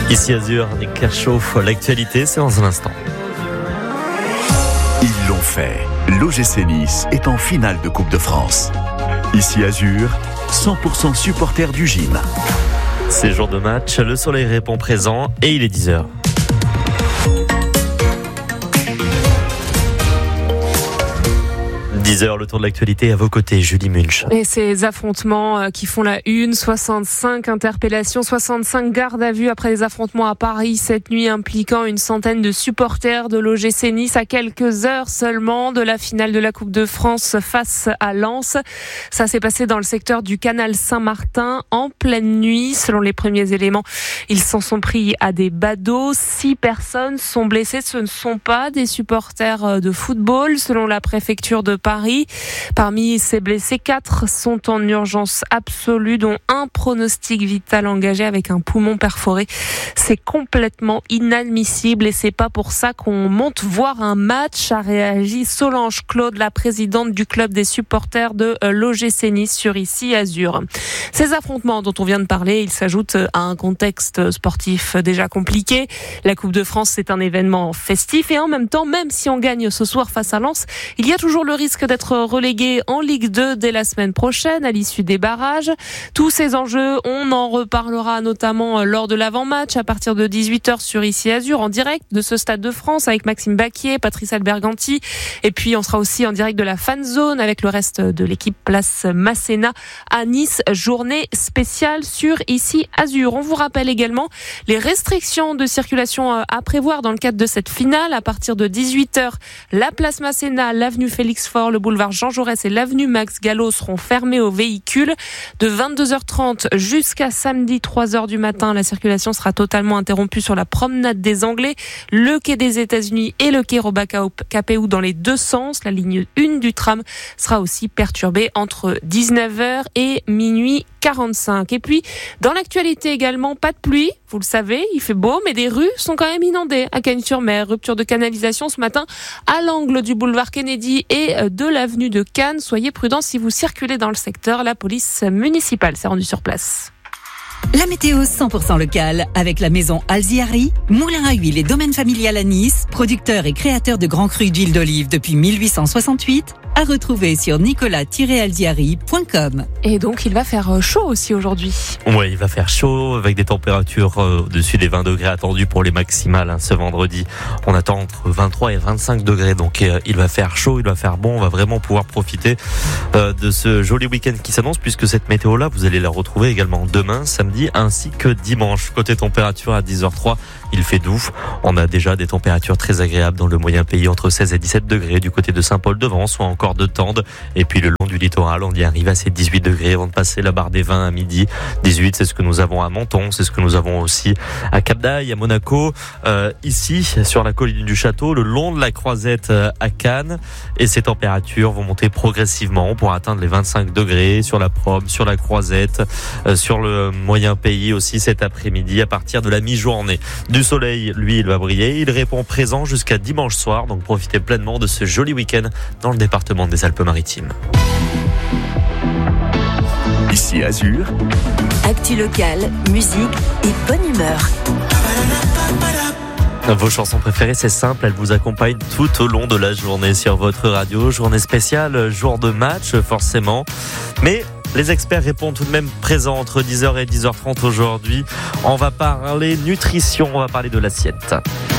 Ici Azur, Nick Kershaw, l'actualité, c'est dans un instant. Ils l'ont fait. L'OGC Nice est en finale de Coupe de France. Ici Azur, 100% supporters du gym. C'est jour de match, le soleil répond présent et il est 10h. 10h, le tour de l'actualité à vos côtés, Julie Munch. Et ces affrontements qui font la une, 65 interpellations, 65 gardes à vue après les affrontements à Paris cette nuit impliquant une centaine de supporters de l'OGC Nice à quelques heures seulement de la finale de la Coupe de France face à Lens. Ça s'est passé dans le secteur du canal Saint-Martin en pleine nuit. Selon les premiers éléments, ils s'en sont pris à des badauds. 6 personnes sont blessées. Ce ne sont pas des supporters de football, selon la préfecture de Paris. Parmi ces blessés, 4 sont en urgence absolue, dont un pronostic vital engagé avec un poumon perforé. C'est complètement inadmissible et c'est pas pour ça qu'on monte voir un match, a réagi Solange Claude, la présidente du club des supporters de l'OGC Nice sur Ici Azur. Ces affrontements dont on vient de parler, ils s'ajoutent à un contexte sportif déjà compliqué. La Coupe de France, c'est un événement festif et en même temps, même si on gagne ce soir face à Lens, il y a toujours le risque d'être relégué en Ligue 2 dès la semaine prochaine à l'issue des barrages. Tous ces enjeux, on en reparlera notamment lors de l'avant-match à partir de 18h sur Ici Azur en direct de ce Stade de France avec Maxime Baquier, Patrice Alberganti et puis on sera aussi en direct de la fan zone avec le reste de l'équipe Place Masséna à Nice, journée spéciale sur Ici Azur. On vous rappelle également les restrictions de circulation à prévoir dans le cadre de cette finale. À partir de 18h, la Place Masséna, l'avenue Félix Faure, le boulevard Jean Jaurès et l'avenue Max Gallo seront fermés aux véhicules. De 22h30 jusqu'à samedi 3h du matin, la circulation sera totalement interrompue sur la promenade des Anglais, le quai des États-Unis et le quai Robacao-Capéou dans les deux sens. La ligne 1 du tram sera aussi perturbée entre 19h et minuit 45. Et puis, dans l'actualité également, pas de pluie, vous le savez, il fait beau, mais des rues sont quand même inondées à Cagnes-sur-Mer. Rupture de canalisation ce matin à l'angle du boulevard Kennedy et de l'avenue de Cannes. Soyez prudents si vous circulez dans le secteur. La police municipale s'est rendue sur place. La météo 100% locale avec la maison Alziari, moulin à huile et domaine familial à Nice, producteur et créateur de grands crus d'huile d'olive depuis 1868, à retrouver sur nicolas-alziari.com. Et donc il va faire chaud aussi aujourd'hui. Oui, il va faire chaud avec des températures au-dessus des 20 degrés attendus pour les maximales ce vendredi. On attend entre 23 et 25 degrés, donc il va faire chaud, il va faire bon, on va vraiment pouvoir profiter de ce joli week-end qui s'annonce puisque cette météo-là, vous allez la retrouver également demain, samedi ainsi que dimanche. Côté température à 10h03, il fait doux. On a déjà des températures très agréables dans le moyen pays entre 16 et 17 degrés du côté de Saint-Paul-de-Vence ou encore de Tende. Et puis le long du littoral, on y arrive à ces 18 degrés avant de passer la barre des 20 à midi. 18, c'est ce que nous avons à Menton, c'est ce que nous avons aussi à Cap-d'Aille, à Monaco, ici sur la colline du Château, le long de la Croisette à Cannes. Et ces températures vont monter progressivement pour atteindre les 25 degrés sur la Probe, sur la Croisette, sur le moyen pays aussi cet après-midi à partir de la mi-journée. Du soleil, lui, il va briller. Il répond présent jusqu'à dimanche soir. Donc profitez pleinement de ce joli week-end dans le département des Alpes-Maritimes. Ici Azur. Actu locale, musique et bonne humeur. Vos chansons préférées, c'est simple, elles vous accompagnent tout au long de la journée sur votre radio. Journée spéciale, jour de match forcément. Mais les experts répondent tout de même présents entre 10h et 10h30 aujourd'hui. On va parler nutrition, on va parler de l'assiette.